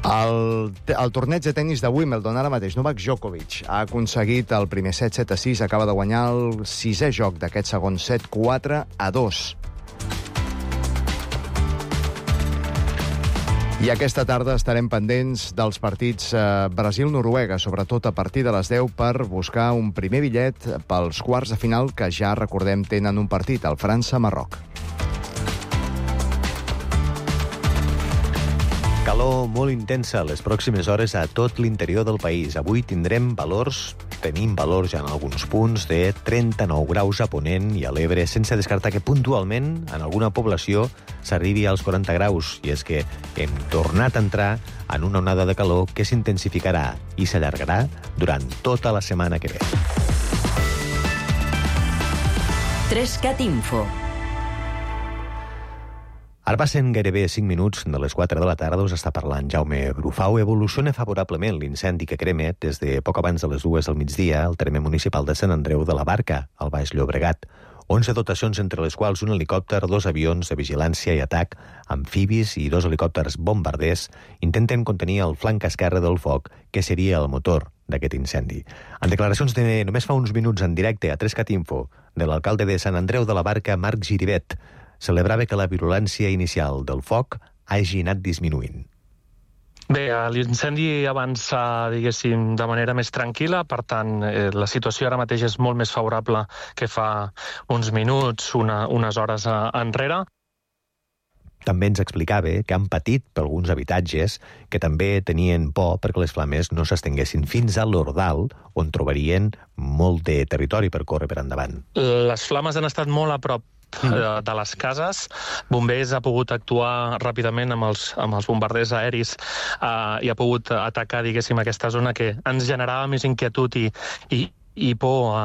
El torneig de tennis de Wimbledon, ara mateix, Novak Djokovic ha aconseguit el primer set 7-6, acaba de guanyar el sisè joc d'aquest segon set, 4-2. I aquesta tarda estarem pendents dels partits Brasil-Noruega, sobretot a partir de les 10, per buscar un primer bitllet pels quarts de final, que ja, recordem, tenen un partit, el França-Marroc. Calor molt intensa les pròximes hores a tot l'interior del país. Avui tenim valors ja en alguns punts de 39 graus a Ponent i a l'Ebre, sense descartar que puntualment en alguna població s'arribi als 40 graus. I és que hem tornat a entrar en una onada de calor que s'intensificarà i s'allargarà durant tota la setmana que ve. 3CAT Info. Ara passen gairebé 5 minuts de les 4 de la tarda, us està parlant Jaume Brufau. Evoluciona favorablement l'incendi que crema des de poc abans de les 2 del migdia al terme municipal de Sant Andreu de la Barca, al Baix Llobregat. 11 dotacions, entre les quals un helicòpter, 2 avions de vigilància i atac, amfibis i 2 helicòpters bombarders, intenten contenir el flanc esquerre del foc, que seria el motor d'aquest incendi. En declaracions de només fa uns minuts en directe a 3CAT Info de l'alcalde de Sant Andreu de la Barca, Marc Giribet, celebrava que la virulència inicial del foc hagi anat disminuint. Bé, l'incendi avança, diguéssim, de manera més tranquil·la, per tant, la situació ara mateix és molt més favorable que fa uns minuts, unes hores enrere. També ens explicava que han patit per alguns habitatges que també tenien por perquè les flames no s'estenguessin fins a l'Ordal, on trobarien molt de territori per córrer per endavant. Les flames han estat molt a prop de les cases. Bombers ha pogut actuar ràpidament amb els bombarders aeris i ha pogut atacar, diguéssim, aquesta zona que ens generava més inquietud i por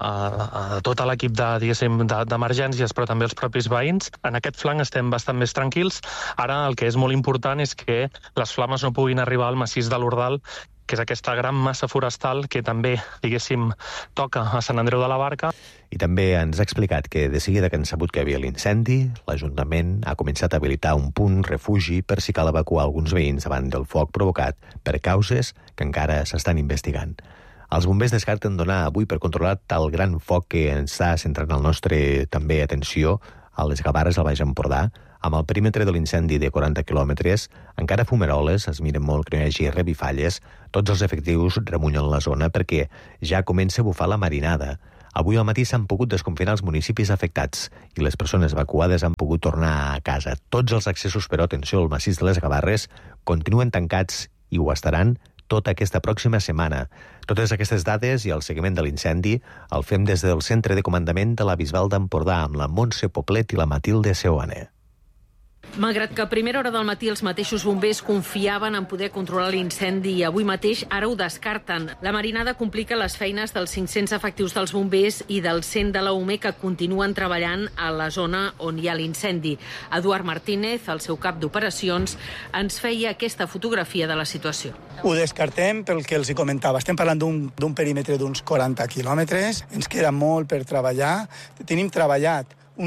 a tot l'equip d'emergències, però també els propis veïns. En aquest flanc estem bastant més tranquils. Ara el que és molt important és que les flames no puguin arribar al massís de l'Ordal, que és aquesta gran massa forestal que també, diguéssim, toca a Sant Andreu de la Barca. I també ens ha explicat que de seguida que han sabut que hi havia l'incendi, l'Ajuntament ha començat a habilitar un punt refugi per si cal evacuar alguns veïns davant del foc provocat per causes que encara s'estan investigant. Els bombers descarten donar avui per controlar tal gran foc que està centrant el nostre també atenció a les Gavarres al Baix Empordà. Amb el perímetre de l'incendi de 40 quilòmetres, encara fumeroles, es miren molt que no hi hagi revifalles, tots els efectius remunyen la zona perquè ja comença a bufar la marinada. Avui al matí s'han pogut desconfinar els municipis afectats i les persones evacuades han pogut tornar a casa. Tots els accessos, però, atenció, al massís de les Gavarres continuen tancats i ho estaran tota aquesta pròxima setmana. Totes aquestes dades i el seguiment de l'incendi el fem des del Centre de Comandament de la Bisbal d'Empordà amb la Montse Poblet i la Matilde Seoane. Malgrat que a primera hora del matí els mateixos bombers confiaven en poder controlar l'incendi i avui mateix ara ho descarten. La marinada complica les feines dels 500 efectius dels bombers i dels 100 de la UME que continuen treballant a la zona on hi ha l'incendi. Eduard Martínez, el seu cap d'operacions, ens feia aquesta fotografia de la situació. Ho descartem pel que els hi comentava. Estem parlant d'un perímetre d'uns 40 quilòmetres. Ens queda molt per treballar. Tenim treballat un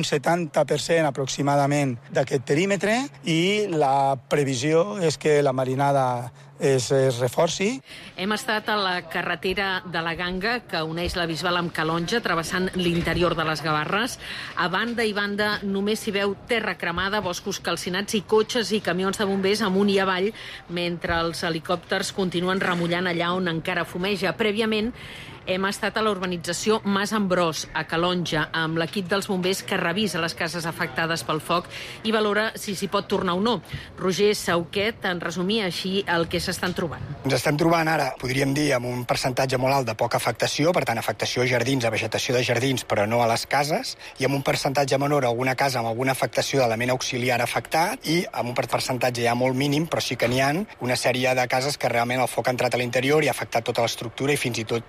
70% aproximadament d'aquest perímetre i la previsió és que la marinada es reforci. Hem estat a la carretera de la Ganga, que uneix la Bisbal amb Calonja, travessant l'interior de les Gavarres. A banda i banda només s'hi veu terra cremada, boscos calcinats i cotxes i camions de bombers amunt i avall, mentre els helicòpters continuen remullant allà on encara fumeja. Prèviament hem estat a la urbanització Mas Ambrós, a Calonja, amb l'equip dels bombers que revisa les cases afectades pel foc i valora si s'hi pot tornar o no. Roger Sauquet en resumia així el que s'estan trobant. Ens estem trobant ara, podríem dir, amb un percentatge molt alt de poca afectació, per tant, afectació a jardins, a vegetació de jardins, però no a les cases, i amb un percentatge menor a alguna casa amb alguna afectació d'element auxiliar afectat, i amb un percentatge ja molt mínim, però sí que n'hi ha una sèrie de cases que realment el foc ha entrat a l'interior i ha afectat tota l'estructura i fins i tot algun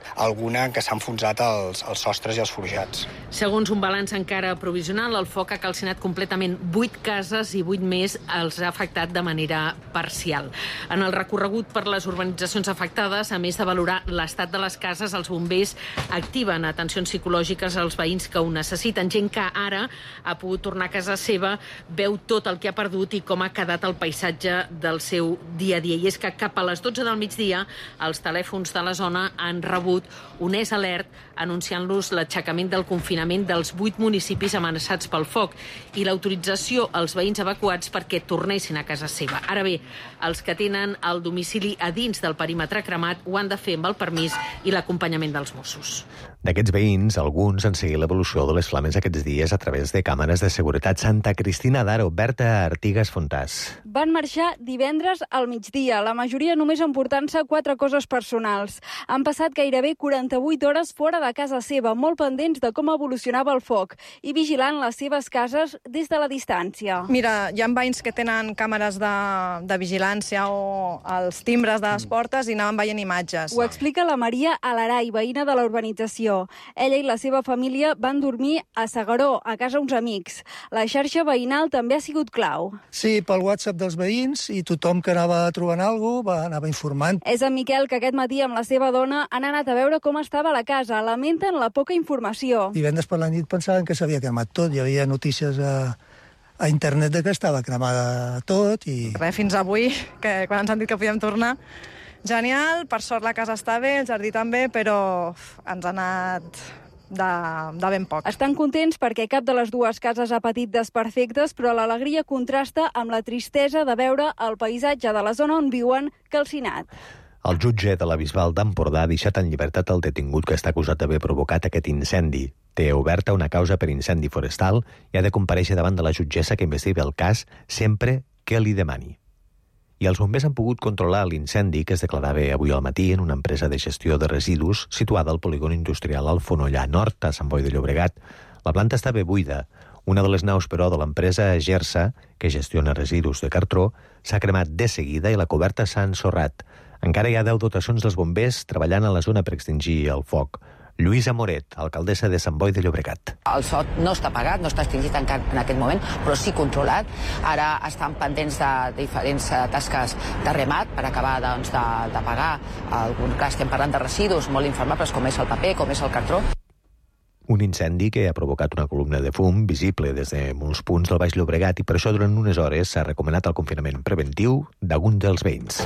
alguna en què s'han enfonsat els sostres i els forjats. Segons un balanç encara provisional, el foc ha calcinat completament 8 cases i 8 més els ha afectat de manera parcial. En el recorregut per les urbanitzacions afectades, a més de valorar l'estat de les cases, els bombers activen atencions psicològiques als veïns que ho necessiten. Gent que ara ha pogut tornar a casa seva, veu tot el que ha perdut i com ha quedat el paisatge del seu dia a dia. I és que cap a les 12 del migdia els telèfons de la zona han rebut un alert anunciant-los l'aixecament del confinament dels 8 municipis amenaçats pel foc i l'autorització als veïns evacuats perquè tornessin a casa seva. Ara bé, els que tenen el domicili a dins del perímetre cremat ho han de fer amb el permís i l'acompanyament dels Mossos. D'aquests veïns, alguns han seguit l'evolució de les flames aquests dies a través de càmeres de seguretat. Santa Cristina d'Aro, Berta Artigas Fontàs. Van marxar divendres al migdia, la majoria només emportant-se 4 coses personals. Han passat gairebé 48 hores fora de casa seva, molt pendents de com evolucionava el foc i vigilant les seves cases des de la distància. Mira, hi ha veïns que tenen càmeres de vigilància o els timbres de les portes i anaven veient imatges. Ho explica la Maria Alaray, veïna de la urbanització. Ella i la seva família van dormir a S'Agaró, a casa uns amics. La xarxa veïnal també ha sigut clau. Sí, pel WhatsApp dels veïns i tothom que anava trobant alguna cosa anava informant. És en Miquel que aquest matí amb la seva dona han anat a veure com estava la casa. Lamenten la poca informació. Divendres per la nit pensaven que s'havia cremat tot. Hi havia notícies a internet de que estava cremada tot i... Fins avui, que quan ens han dit que podíem tornar, genial, per sort la casa està bé, el jardí també, però ens ha anat de ben poc. Estan contents perquè cap de les dues cases ha patit desperfectes, però l'alegria contrasta amb la tristesa de veure el paisatge de la zona on viuen calcinat. El jutge de la Bisbal d'Empordà ha deixat en llibertat el detingut que està acusat d'haver provocat aquest incendi. Té oberta una causa per incendi forestal i ha de comparèixer davant de la jutgessa que investiga el cas sempre que li demani. I els bombers han pogut controlar l'incendi que es declarava avui al matí en una empresa de gestió de residus situada al polígon industrial al Fonollà Nord, a Sant Boi de Llobregat. La planta estava buida. Una de les naus, però, de l'empresa Gersa, que gestiona residus de cartró, s'ha cremat de seguida i la coberta s'ha ensorrat. Encara hi ha 10 dotacions dels bombers treballant a la zona per extingir el foc. Lluïsa Moret, alcaldessa de Sant Boi de Llobregat. El foc no està apagat, no està extingit encara en aquest moment, però sí controlat. Ara estan pendents de diferents tasques de remat per acabar d'apagar. Clar, estem parlant de residus molt inflamables, com és el paper, com és el cartró. Un incendi que ha provocat una columna de fum visible des de molts punts del Baix Llobregat i per això durant unes hores s'ha recomanat el confinament preventiu d'algun dels veïns.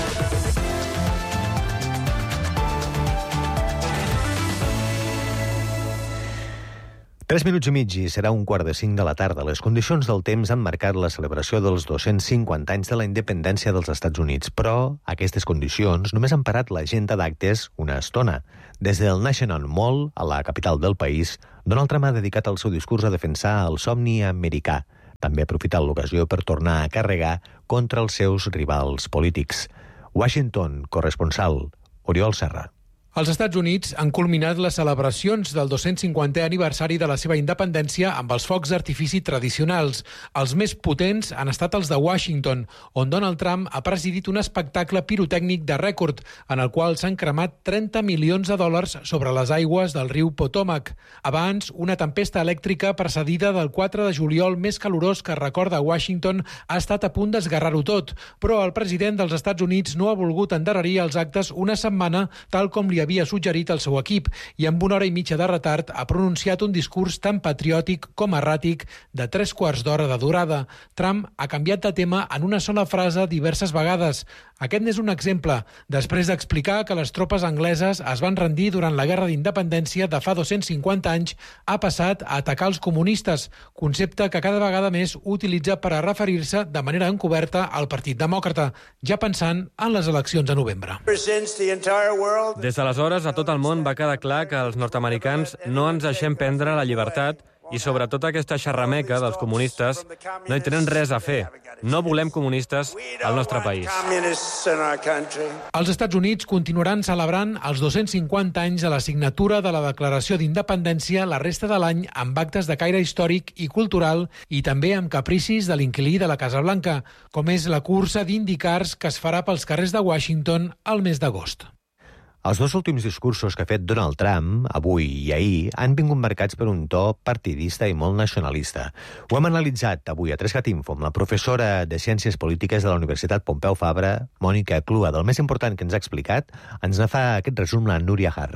Tres minuts i mig i serà 4:45 de la tarda. Les condicions del temps han marcat la celebració dels 250 anys de la independència dels Estats Units, però aquestes condicions només han parat l'agenda d'actes una estona. Des del National Mall, a la capital del país, Donald Trump ha dedicat el seu discurs a defensar el somni americà. També ha aprofitat l'ocasió per tornar a carregar contra els seus rivals polítics. Washington, corresponsal, Oriol Serra. Els Estats Units han culminat les celebracions del 250è aniversari de la seva independència amb els focs d'artifici tradicionals. Els més potents han estat els de Washington, on Donald Trump ha presidit un espectacle pirotècnic de rècord, en el qual s'han cremat $30 milions sobre les aigües del riu Potomac. Abans, una tempesta elèctrica precedida del 4 de juliol més calorós que recorda Washington ha estat a punt d'esgarrar-ho tot, però el president dels Estats Units no ha volgut endarrerir els actes una setmana, tal com li havia suggerit el seu equip, i amb 1 hora i mitja de retard ha pronunciat un discurs tan patriòtic com erràtic de 3/4 d'hora de durada. Trump ha canviat de tema en una sola frase diverses vegades. Aquest n'és un exemple, després d'explicar que les tropes angleses es van rendir durant la Guerra d'Independència de fa 250 anys, ha passat a atacar els comunistes, concepte que cada vegada més utilitza per a referir-se de manera encoberta al Partit Demòcrata, ja pensant en les eleccions de novembre. Des d'aleshores, a tot el món va quedar clar que els nord-americans no ens deixem prendre la llibertat i sobretot aquesta xerrameca dels comunistes no hi tenen res a fer. No volem comunistes al nostre país. Els Estats Units continuaran celebrant els 250 anys de la signatura de la Declaració d'Independència la resta de l'any amb actes de caire històric i cultural i també amb capricis de l'inquilí de la Casa Blanca, com és la cursa d'IndyCars que es farà pels carrers de Washington al mes d'agost. Els dos últims discursos que ha fet Donald Trump, avui i ahir, han vingut marcats per un to partidista i molt nacionalista. Ho hem analitzat avui a 3CAT-Info amb la professora de Ciències Polítiques de la Universitat Pompeu Fabra, Mònica Clua. Del més important que ens ha explicat, ens en fa aquest resum la Núria Har.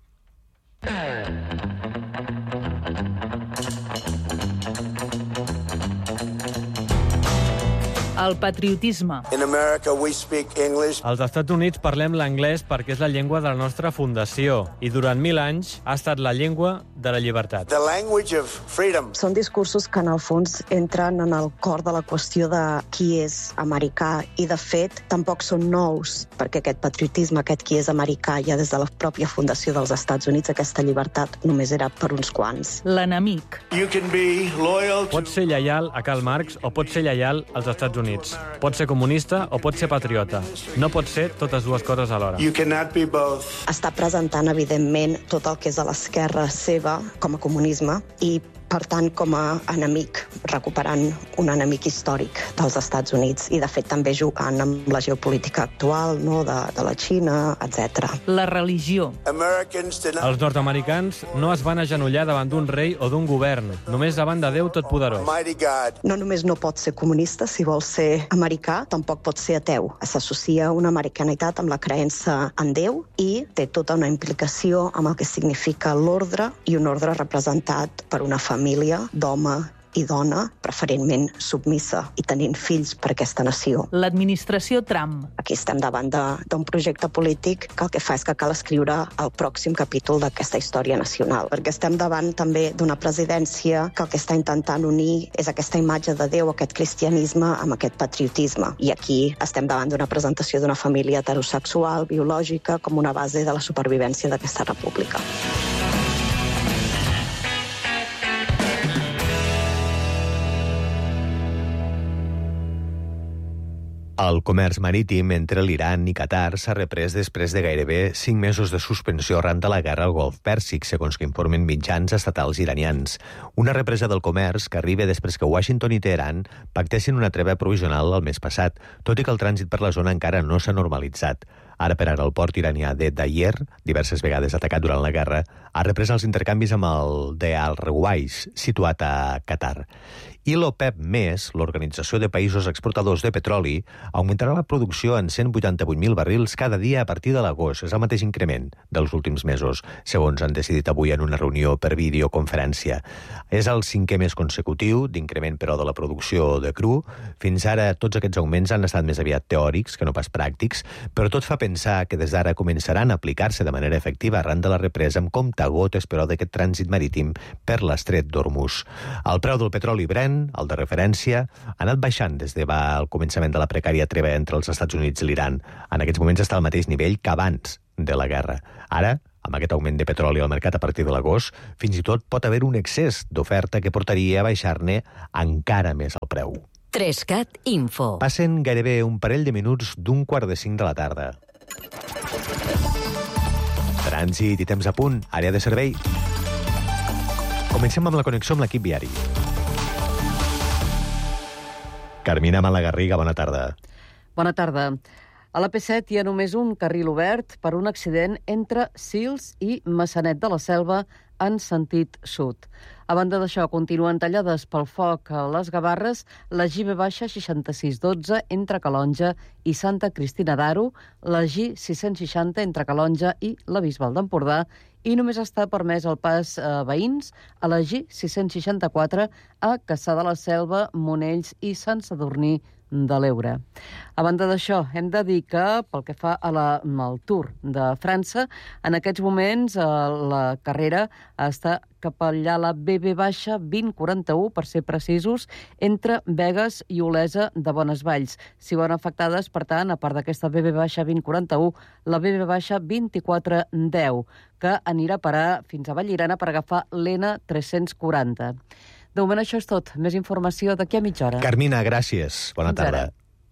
El patriotisme. Als Estats Units parlem l'anglès perquè és la llengua de la nostra fundació i durant 1000 anys ha estat la llengua de la llibertat. Són discursos que en el fons entren en el cor de la qüestió de qui és americà i de fet tampoc són nous perquè aquest patriotisme, aquest qui és americà ja des de la pròpia fundació dels Estats Units, aquesta llibertat només era per uns quants. L'enemic. Pots ser lleial a Karl Marx o pots ser lleial als Estats Units. Pot ser comunista o pot ser patriota. No pot ser totes dues coses alhora. Està presentant, evidentment, tot el que és a l'esquerra seva com a comunisme i per tant, com a enemic, recuperant un enemic històric dels Estats Units i, de fet, també jugant amb la geopolítica actual, no, de la Xina, etc. La religió. Els nord-americans no es van agenollar davant d'un rei o d'un govern, només davant de Déu Totpoderós. No només no pot ser comunista, si vol ser americà, tampoc pot ser ateu. S'associa una americanitat amb la creença en Déu i té tota una implicació amb el que significa l'ordre i un ordre representat per una família d'home i dona, preferentment submissa i tenint fills per aquesta nació. L'administració Trump. Aquí estem davant d'un projecte polític que el que fa és que cal escriure el pròxim capítol d'aquesta història nacional, perquè estem davant també d'una presidència que el que està intentant unir és aquesta imatge de Déu, aquest cristianisme, amb aquest patriotisme. I aquí estem davant d'una presentació d'una família heterosexual, biològica, com una base de la supervivència d'aquesta república. El comerç marítim entre l'Iran i Qatar s'ha reprès després de gairebé 5 mesos de suspensió arran de la guerra al Golf Pèrsic, segons que informen mitjans estatals iranians. Una represa del comerç que arriba després que Washington i Teheran pactessin una treva provisional el mes passat, tot i que el trànsit per la zona encara no s'ha normalitzat. Ara per ara el port iranià de Dayer, diverses vegades atacat durant la guerra, ha reprès els intercanvis amb el de Al-Ruwais, situat a Qatar. I l'OPEP+, l'Organització de Països Exportadors de Petroli, augmentarà la producció en 188.000 barrils cada dia a partir de l'agost. És el mateix increment dels últims mesos, segons han decidit avui en una reunió per videoconferència. És el 5è mes consecutiu d'increment, però, de la producció de cru. Fins ara tots aquests augments han estat més aviat teòrics que no pas pràctics, però tot fa pensar que des d'ara començaran a aplicar-se de manera efectiva arran de la represa amb comptagotes, però, d'aquest trànsit marítim per l'estret d'Hormuz. El preu del petroli Brent, el de referència, ha anat baixant des de el començament de la precària treva entre els Estats Units i l'Iran. En aquests moments està al mateix nivell que abans de la guerra. Ara, amb aquest augment de petroli al mercat a partir de l'agost, fins i tot pot haver un excés d'oferta que portaria a baixar-ne encara més el preu. 3CAT-Info. Passen gairebé un parell de minuts d'15:45 de la tarda. Trànsit i temps a punt, àrea de servei. Comencem amb la connexió amb l'equip viari. Carmina Malagarriga, bona tarda. Bona tarda. A la P7 hi ha només un carril obert per un accident entre Sils i Maçanet de la Selva en sentit sud. A banda d'això, continuen tallades pel foc a les Gavarres la G-6612 entre Calonja i Santa Cristina d'Aro, la G660 entre Calonja i la Bisbal d'Empordà i només està permès el pas a veïns a la G664 a Cassà de la Selva, Monells i Sant Sadurní de l'Eure. A banda d'això, hem de dir que, pel que fa al Tour de França, en aquests moments la carrera està cap allà la BB-2041, per ser precisos, entre Begues i Olesa de Bonesvalls. S'hi veuen afectades, per tant, a part d'aquesta BB-2041, la BB-2410, que anirà a parar fins a Vallirana per agafar l'N340. De moment això és tot. Més informació d'aquí a mitja hora. Carmina, gràcies. Bona tarda.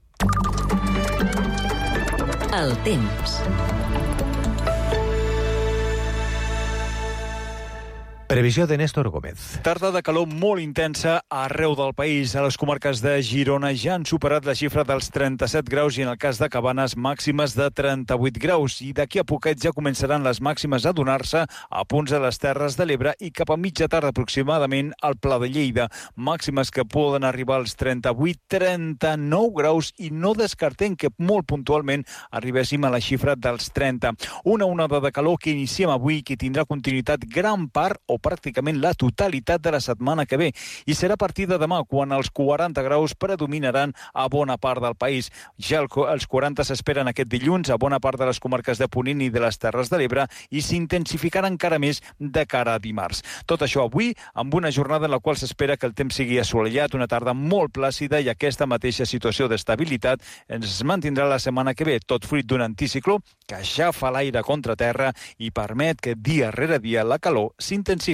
El temps. Previsió de Néstor Gómez. Tarda de calor molt intensa arreu del país. A les comarques de Girona ja han superat la xifra dels 37 graus i en el cas de Cabanes màximes de 38 graus. I d'aquí a poquet ja començaran les màximes a donar-se a punts de les Terres de l'Ebre i cap a mitja tarda aproximadament al Pla de Lleida. Màximes que poden arribar als 38-39 graus i no descartem que molt puntualment arribéssim a la xifra dels 30. Una onada de calor que iniciem avui i que tindrà continuïtat gran part o pràcticament la totalitat de la setmana que ve. I serà a partir de demà quan els 40 graus predominaran a bona part del país. Ja els 40 s'esperen aquest dilluns a bona part de les comarques de Ponent i de les Terres de l'Ebre i s'intensificarà encara més de cara a dimarts. Tot això avui amb una jornada en la qual s'espera que el temps sigui assolellat, una tarda molt plàcida i aquesta mateixa situació d'estabilitat ens mantindrà la setmana que ve, tot fruit d'un anticicló que ja fa l'aire contra terra i permet que dia rere dia la calor s'intensifiqui.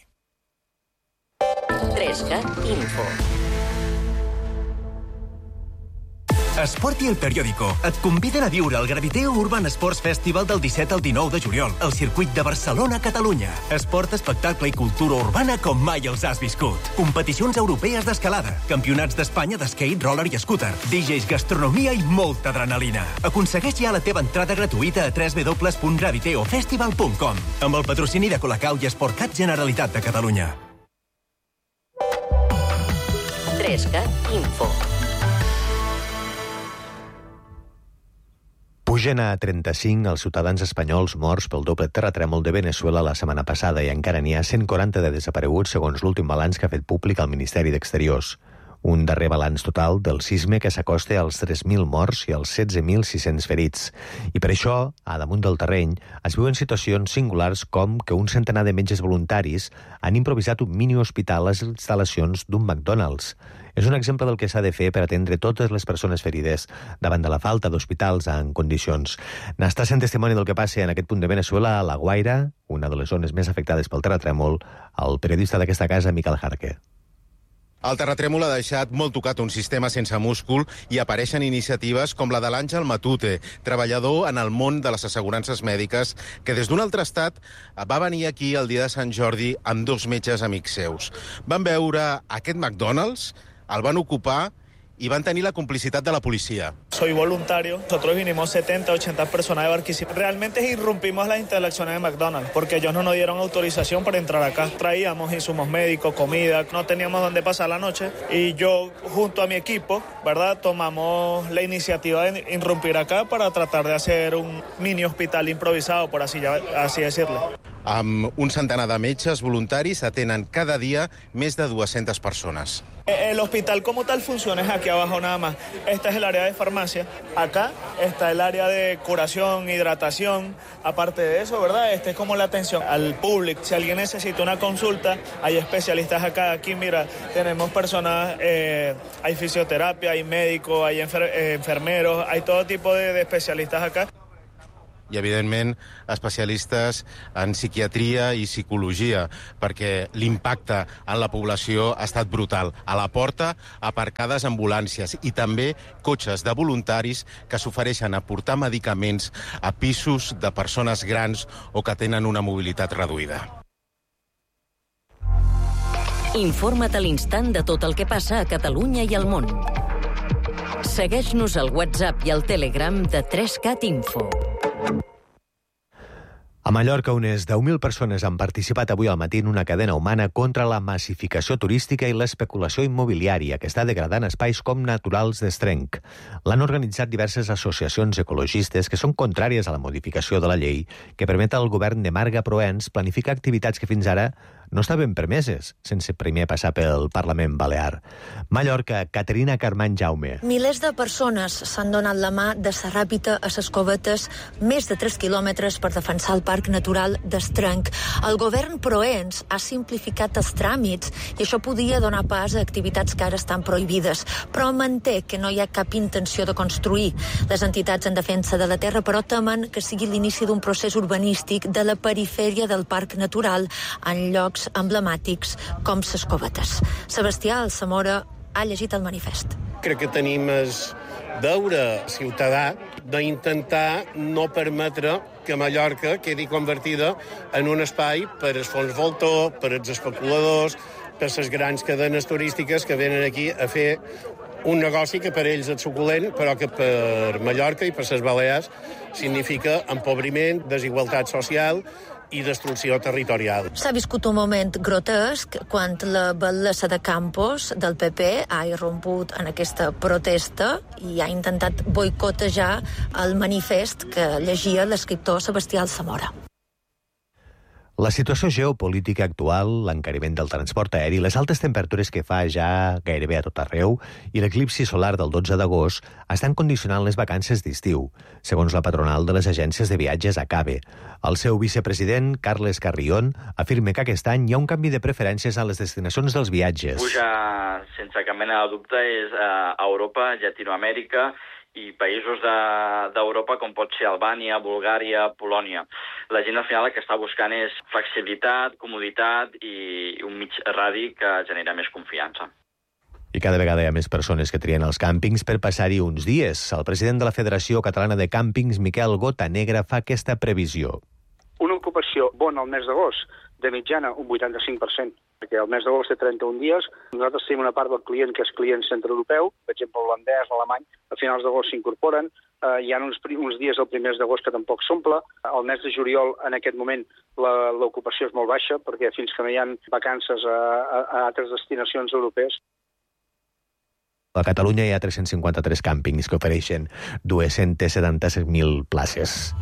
3CAT Info. Esport i El Periódico et conviden a viure el Graviteo Urban Sports Festival del 17 al 19 de juliol al circuit de Barcelona, Catalunya. Esport, espectacle i cultura urbana com mai els has viscut. Competicions europees d'escalada, campionats d'Espanya d'skate, roller i scooter, DJs, gastronomia i molta adrenalina. Aconsegueix ja la teva entrada gratuïta a www.graviteofestival.com amb el patrocini de Colacao i Sportcat Generalitat de Catalunya. 3CAT Info. Pugen a 35 els ciutadans espanyols morts pel doble terratrèmol de Venezuela la setmana passada i encara n'hi ha 140 de desapareguts segons l'últim balanç que ha fet públic el Ministeri d'Exteriors. Un darrer balanç total del sisme que s'acosta als 3.000 morts i als 16.600 ferits. I per això, a damunt del terreny, es viuen situacions singulars com que un centenar de metges voluntaris han improvisat un mini-hospital a les instal·lacions d'un McDonald's. És un exemple del que s'ha de fer per atendre totes les persones ferides davant de la falta d'hospitals en condicions. N'està sent testimoni del que passa en aquest punt de Venezuela, a La Guaira, una de les zones més afectades pel terratrèmol, el periodista d'aquesta casa, Miquel Jarque. El terratrèmol ha deixat molt tocat un sistema sense múscul i apareixen iniciatives com la de l'Àngel Matute, treballador en el món de les assegurances mèdiques, que des d'un altre estat va venir aquí el dia de Sant Jordi amb 2 metges amics seus. Van veure aquest McDonald's, el van ocupar y van a tener la complicidad de la policía. Soy voluntario. Nosotros vinimos 70, 80 personas de Barquisimeto. Realmente irrumpimos las instalaciones de McDonald's porque ellos no nos dieron autorización para entrar acá. Traíamos insumos médicos, comida, no teníamos dónde pasar la noche y yo junto a mi equipo, ¿verdad?, tomamos la iniciativa de irrumpir acá para tratar de hacer un mini hospital improvisado, por así decirlo. Amb un centenar de metges voluntaris atenen cada dia més de 200 persones. El hospital como tal funciona es aquí abajo nada más. Esta es el área de farmacia. Acá está el área de curación, hidratación. Aparte de eso, ¿verdad? Este es como la atención al público. Si alguien necesita una consulta, hay especialistas acá. Aquí, mira, tenemos personas, hay fisioterapia, hay médicos, hay enfermeros, hay todo tipo de especialistas acá. I, evidentment, especialistes en psiquiatria i psicologia, perquè l'impacte en la població ha estat brutal. A la porta, aparcades ambulàncies i també cotxes de voluntaris que s'ofereixen a portar medicaments a pisos de persones grans o que tenen una mobilitat reduïda. Informa't a l'instant de tot el que passa a Catalunya i al món. Segueix-nos al WhatsApp i al Telegram de 3CAT Info. A Mallorca, unes 10.000 persones han participat avui al matí en una cadena humana contra la massificació turística i l'especulació immobiliària que està degradant espais com naturals d'Estrenc. L'han organitzat diverses associacions ecologistes que són contràries a la modificació de la llei que permet al govern de Marga Proens planificar activitats que fins ara no estaven permeses, sense primer passar pel Parlament Balear. Mallorca, Caterina Carmany Jaume. Milers de persones s'han donat la mà de Sarràpita a ses Covetes, més de 3 quilòmetres per defensar el Parc Natural d'Estrenc. El govern Proens ha simplificat els tràmits i això podia donar pas a activitats que ara estan prohibides, però manté que no hi ha cap intenció de construir. Les entitats en defensa de la terra, però, temen que sigui l'inici d'un procés urbanístic de la perifèria del Parc Natural en llocs emblemàtics com ses Covetes. Sebastià Alsamora ha llegit el manifest. Crec que tenim el deure ciutadà d'intentar no permetre que Mallorca quedi convertida en un espai per als fons voltor, per als especuladors, per les grans cadenes turístiques que venen aquí a fer un negoci que per ells és suculent, però que per Mallorca i per les Balears significa empobriment, desigualtat social i destrucció territorial. S'ha viscut un moment grotesc quan la batllessa de Campos del PP ha irromput en aquesta protesta i ha intentat boicotejar el manifest que llegia l'escriptor Sebastià Alsamora. La situació geopolítica actual, l'encariment del transport aeri, les altes temperatures que fa ja gairebé a tot arreu i l'eclipsi solar del 12 d'agost estan condicionant les vacances d'estiu, segons la patronal de les agències de viatges ACABE. El seu vicepresident, Carles Carrión, afirma que aquest any hi ha un canvi de preferències a les destinacions dels viatges. Puja, sense cap mena de dubte, és a Europa, Llatinoamèrica i països d'Europa com pot ser Albània, Bulgària, Polònia. La gent al final el que està buscant és flexibilitat, comoditat i un mig radi que genera més confiança. I cada vegada hi ha més persones que trien els càmpings per passar-hi uns dies. El president de la Federació Catalana de Càmpings, Miquel Gotanegra, fa aquesta previsió. Una ocupació bona al mes d'agost, de mitjana un 85%, perquè el mes d'agost té 31 dies. Nosaltres tenim una part del client que és client centreeuropeu, per exemple holandès, alemany, a finals d'agost s'incorporen, hi ha uns dies el primer d'agost que tampoc s'omple. El mes de juliol, en aquest moment, l'ocupació és molt baixa, perquè fins que no hi ha vacances a altres destinacions europees. A Catalunya hi ha 353 càmpings que ofereixen 276.000 places.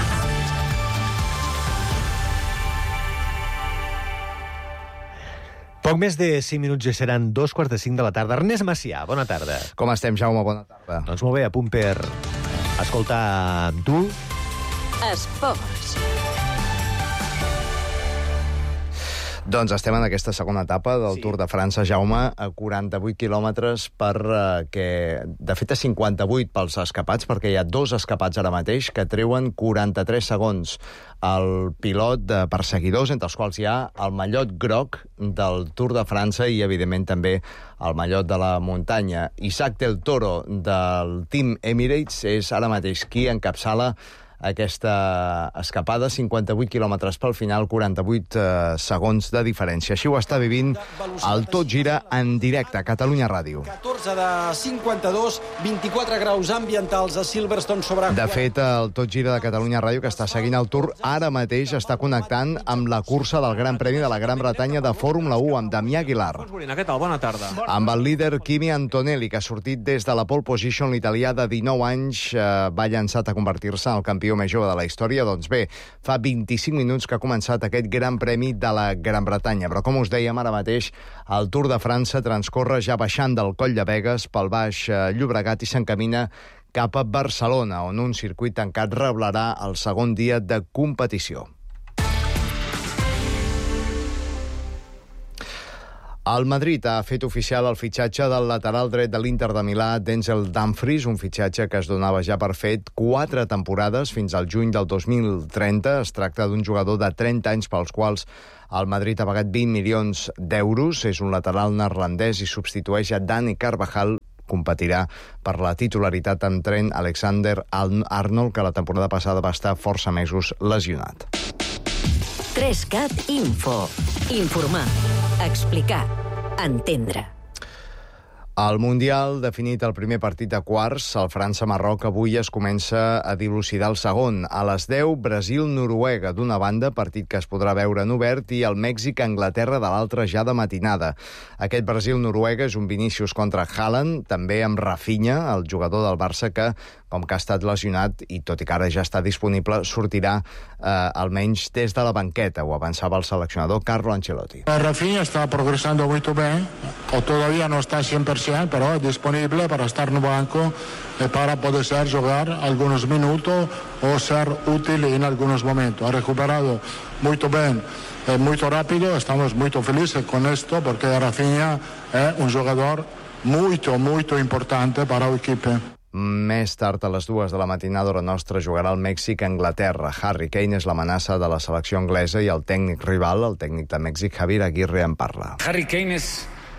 Poc més de 5 minuts i seran 2:45 de la tarda. Ernest Macià, bona tarda. Com estem, Jaume? Bona tarda. Doncs molt bé, a punt per escoltar amb tu. Esports. Doncs estem en aquesta segona etapa del Tour de França, Jaume, a 48 quilòmetres de fet a 58 pels escapats, perquè hi ha 2 escapats ara mateix que treuen 43 segons al pilot de perseguidors, entre els quals hi ha el mallot groc del Tour de França i, evidentment, també el mallot de la muntanya. Isaac del Toro, del Team Emirates, és ara mateix qui encapçala aquesta escapada, 58 quilòmetres pel final, 48 segons de diferència. Així ho està vivint el Tot Gira en directe a Catalunya Ràdio. 14 de 52, 24 graus ambientals a Silverstone sobre... De fet, el Tot Gira de Catalunya Ràdio, que està seguint el Tour, ara mateix està connectant amb la cursa del Gran Premi de la Gran Bretanya de Fórmula 1, amb Damià Aguilar. Què tal? Bona tarda. Amb el líder Kimi Antonelli, que ha sortit des de la pole position, l'italià de 19 anys va llançat a convertir-se en el campió més jove de la història. Doncs bé, fa 25 minuts que ha començat aquest Gran Premi de la Gran Bretanya. Però, com us dèiem, ara mateix el Tour de França transcorre ja baixant del Coll de Begues pel Baix Llobregat i s'encamina cap a Barcelona, on un circuit tancat reblarà el segon dia de competició. El Madrid ha fet oficial el fitxatge del lateral dret de l'Inter de Milà, Denzel Dumfries, un fitxatge que es donava ja per fet 4 temporades fins al juny del 2030. Es tracta d'un jugador de 30 anys pels quals el Madrid ha pagat 20 milions d'euros. És un lateral neerlandès i substitueix a Dani Carvajal. Competirà per la titularitat amb Trent Alexander-Arnold, que la temporada passada va estar força mesos lesionat. 3CAT Info. Informar, explicar, entendre. El Mundial, definit el primer partit a quarts, el França-Marroc, avui es comença a dilucidar el segon. A les 10, Brasil-Noruega d'una banda, partit que es podrà veure en obert, i el Mèxic-Anglaterra de l'altra ja de matinada. Aquest Brasil-Noruega és un Vinícius contra Haaland, també amb Rafinha, el jugador del Barça que, com que ha estat lesionat, i tot i que ara ja està disponible, sortirà almenys des de la banqueta, ho avançava el seleccionador Carlo Ancelotti. Rafinha está progresando muy bien, o todavía no está 100%, pero es disponible para estar en el banco para poder jugar algunos minutos o ser útil en algunos momentos. Ha recuperado muy bien, muy rápido, estamos muy felices con esto porque Rafinha es un jugador muy importante para el equipo. Més tard, a les 2 de la matinada, hora nostra, jugarà el Mèxic-Anglaterra. Harry Kane és l'amenaça de la selecció anglesa i el tècnic rival, el tècnic de Mèxic, Javier Aguirre, en parla. Harry Kane es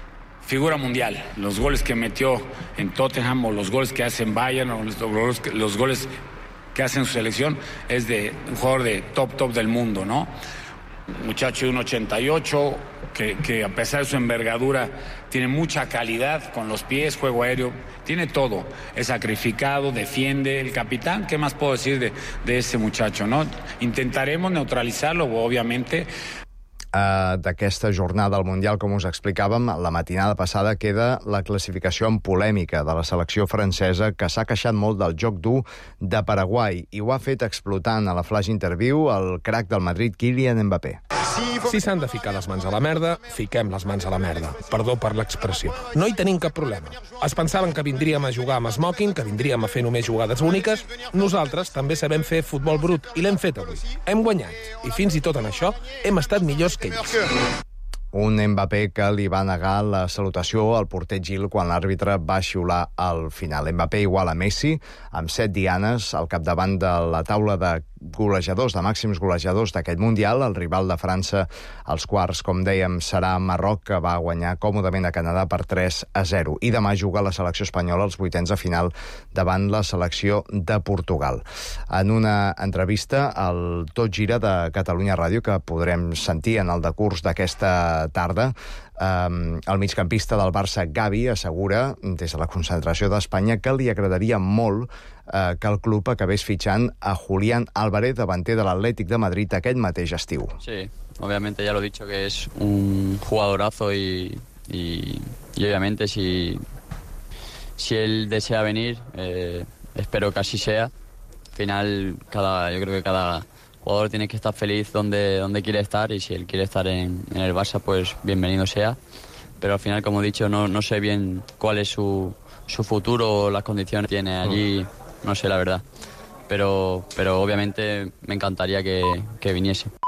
figura mundial. Los goles que metió en Tottenham o los goles que hace en Bayern o los goles que hace en su selección es de un jugador de top del mundo, ¿no? Un muchacho de 1.88 que a pesar de su envergadura tiene mucha calidad con los pies, juego aéreo, tiene todo. Es sacrificado, defiende. El capitán, ¿qué más puedo decir de ese muchacho, no? Intentaremos neutralitzar-lo, obviamente. D'aquesta jornada al Mundial, com us explicàvem, la matinada passada queda la classificació en polèmica de la selecció francesa, que s'ha queixat molt del joc dur de Paraguai, i ho ha fet explotant a la flash interview el crac del Madrid, Kylian Mbappé. Si s'han de ficar les mans a la merda, fiquem les mans a la merda. Perdó per l'expressió. No hi tenim cap problema. Es pensaven que vindríem a jugar amb smoking, que vindríem a fer només jugades úniques. Nosaltres també sabem fer futbol brut, i l'hem fet avui. Hem guanyat, i fins i tot en això hem estat millors que ells. Un Mbappé que li va negar la salutació al porter Gil quan l'àrbitre va xiular al final. Mbappé igual a Messi, amb 7 dianes al capdavant de la taula de golejadors, de màxims golejadors d'aquest Mundial. El rival de França als quarts, com dèiem, serà Marroc, que va guanyar còmodament a Canadà per 3-0. I demà juga la selecció espanyola als vuitens de final davant la selecció de Portugal. En una entrevista al Tot Gira de Catalunya Ràdio, que podrem sentir en el decurs d'aquesta tarda, el migcampista del Barça, Gavi, assegura des de la concentració d'Espanya que li agradaria molt que el club acabés fitxant a Julián Álvarez, davanter de l'Atlètic de Madrid, aquest mateix estiu. Sí, obviamente ya lo he dicho que es un jugadorazo y obviamente si él desea venir, espero que así sea. Al final, yo creo que cada jugador tiene que estar feliz donde quiere estar, y si él quiere estar en el Barça, pues bienvenido sea. Pero al final, como he dicho, no sé bien cuál es su futuro o las condiciones que tiene allí, no sé la verdad. Pero obviamente me encantaría que viniese.